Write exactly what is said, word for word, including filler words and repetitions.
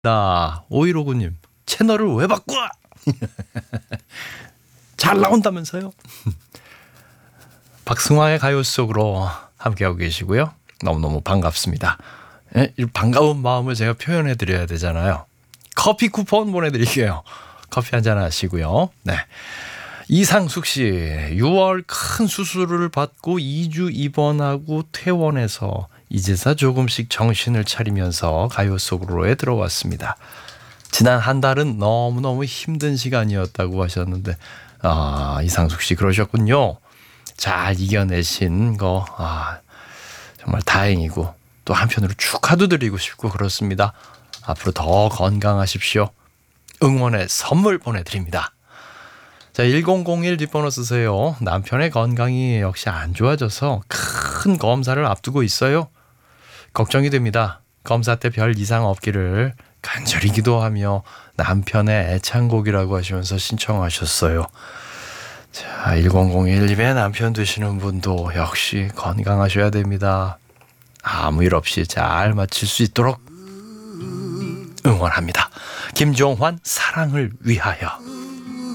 나 오일오구님 채널을 왜 바꿔? 잘 나온다면서요? 박승화의 가요 속으로 함께하고 계시고요. 너무너무 반갑습니다. 예? 이 반가운 마음을 제가 표현해 드려야 되잖아요. 커피 쿠폰 보내드릴게요. 커피 한잔 하시고요. 네. 이상숙 씨, 유월 큰 수술을 받고 이 주 입원하고 퇴원해서 이제서 조금씩 정신을 차리면서 가요 속으로에 들어왔습니다. 지난 한 달은 너무너무 힘든 시간이었다고 하셨는데, 아, 이상숙 씨 그러셨군요. 잘 이겨내신 거, 아, 정말 다행이고, 또 한편으로 축하도 드리고 싶고 그렇습니다. 앞으로 더 건강하십시오. 응원의 선물 보내드립니다. 자, 일공공일 뒷번호 쓰세요. 남편의 건강이 역시 안 좋아져서 큰 검사를 앞두고 있어요. 걱정이 됩니다. 검사 때 별 이상 없기를 간절히 기도하며 남편의 애창곡이라고 하시면서 신청하셨어요. 자, 일공공일님의 남편 되시는 분도 역시 건강하셔야 됩니다. 아무 일 없이 잘 마칠 수 있도록 응원합니다. 김종환 사랑을 위하여.